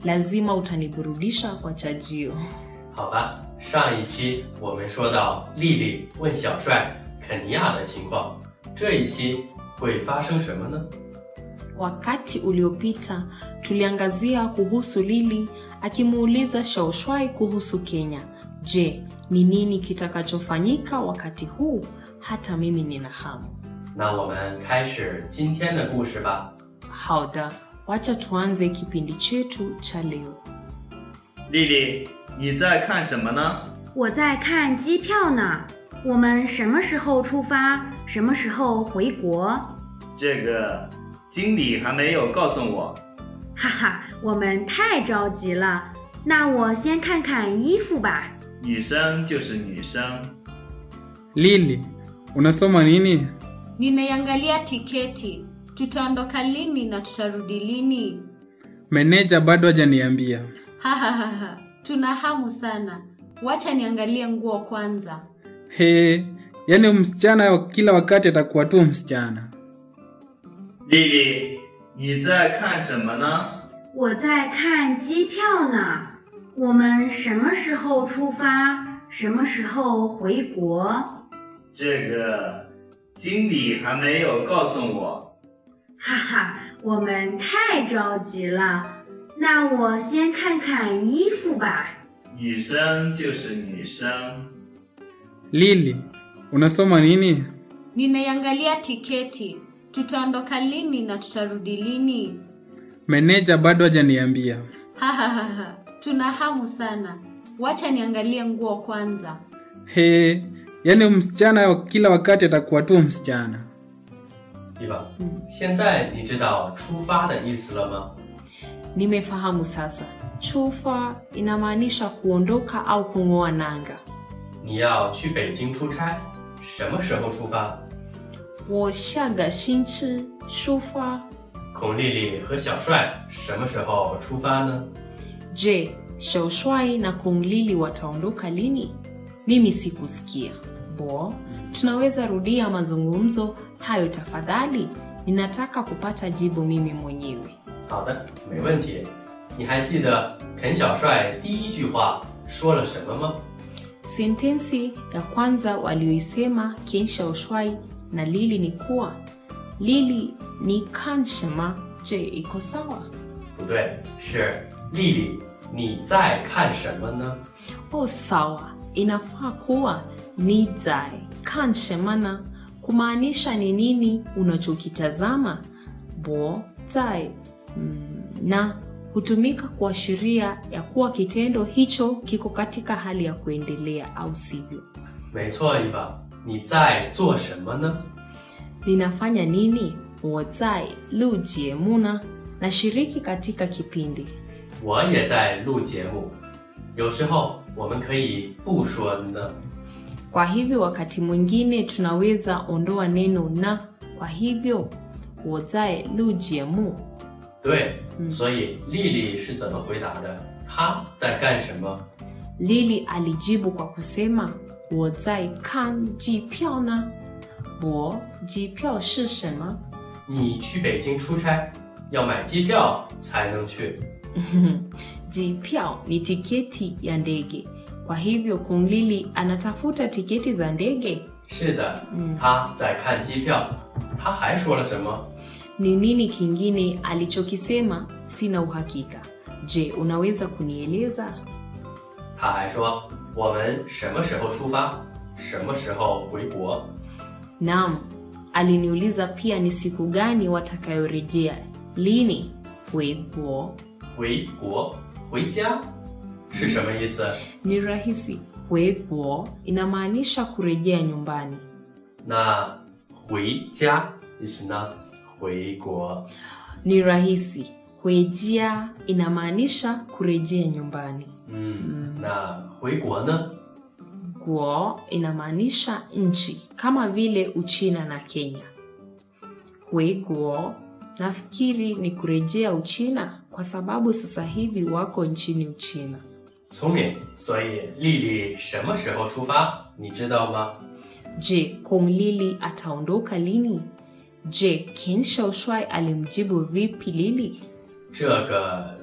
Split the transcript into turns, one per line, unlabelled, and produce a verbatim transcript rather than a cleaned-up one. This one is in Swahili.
lazima utaniburudisha kwa chajio.
好吧，上一期我们说到丽丽问小帅肯尼亚的情况，这一期会发生什么呢？
Wakati uliopita tuliangazia kuhusu Lili akimuuliza Xiaoshuai kuhusu Kenya. Je, ni nini kitakachofanyika wakati huu? Hata mimi nina hamu.
那我们开始今天的故事吧。
好的，wacha tuanze kipindi chetu cha leo.
丽丽，你在看什么呢？
我在看机票呢。我们什么时候出发？什么时候回国？
这个经理还没有告诉我。
哈哈，我们太着急了。那我先看看衣服吧。
女生就是女生。
Lili, unasoma nini?
Ninaiangalia tiketi. Tutaondoka lini na tutarudi lini?
Meneja bado hajaniambia.
Ha ha ha ha. Tuna hamu sana. Wacha niangalie nguo kwanza.
He, yani msichana kila wakati atakuwa tu msichana.
丽丽，你在看什么呢？
我在看机票呢。我们什么时候出发？什么时候回国？
这个经理还没有告诉我。
哈哈，我们太着急了。那我先看看衣服吧。
女生就是女生。
Lili, unasoma nini?
Ninaiangalia tiketi. Tutaondoka lini na tutarudi lini?
Meneja bado hajaniambia.
Ha ha ha ha. Tuna hamu sana. Wacha niangalie nguo kwanza.
He, yani msichana kila wakati atakuwa tu msichana.
对吧？现在你知道出发的意思了吗？
Nimefahamu sasa. Chufa inamaanisha kuondoka au kung'oa nanga.
你要去北京出差，什么时候出发？
我下个星期出发。
孔丽丽和小帅什么时候出发呢？
Je, Xiaoshuai na Kung Lili wataondoka lini? Mimi sikusikia. Bo, tunaweza rudia mazungumzo hayo tafadhali? Ninataka kupata jibu mimi mwenyewe.
好的，没问题。你还记得肯小帅第一句话说了什么吗？
Sentensi ya kwanza walioisema Ken Xiaoshuai na Lili ni kuwa Lili ni kanshima. Je, iko sawa?
不对，是丽丽，你在看什么呢？
Oh, sawa. Inafaa kuwa ni zai kanshima na kumaanisha ni nini unachokitazama. Bo, zai mm, na hutumika kuashiria ya kuwa kitendo hicho kiko katika hali ya kuendelea au sivyo.
没错，伊娃，你在做什么呢？
Ninafanya nini? 我在录节目呢. Nashiriki katika kipindi.
我也在录节目。有时候我们可以不说呢。
Kwa hivyo wakati mwingine tunaweza ondoa neno na. Kwa hivyo 我在录节目.
对，所以丽丽是怎么回答的？她在干什么？
Lili alijibu kwa kusema 我在看机票呢. 我机票是什么？
你去北京出差，要买机票才能去。
Jipyao ni tiketi ya ndege. Kwa hivyo Kung Lili anatafuta tiketi za ndege.
是的，她在看机票。她还说了什么？
Ni nini kingine alichokisema? Sina uhakika. Je, unaweza kunieleza?
她还说我们什么时候出发，什么时候回国。
Naam, aliniuliza pia ni siku gani watakayorejea. Lini? 回国.
回国，回家是什么意思？
Ni rahisi. 回国 inamaanisha kurejea nyumbani.
那回家 is not 回国。
Ni rahisi. 回家 inamaanisha kurejea nyumbani.
嗯，那回国呢？
Guo inamaanisha nchi kama vile Uchina na Kenya. Guo nafikiri ni kurejea Uchina kwa sababu sasa hivi wako nchini Uchina.
聪明，所以丽丽什么时候出发？你知道吗？
Je, Kung Lili ataondoka lini? Je, Ken Xiaoshuai alimjibu vipi Lili?
这个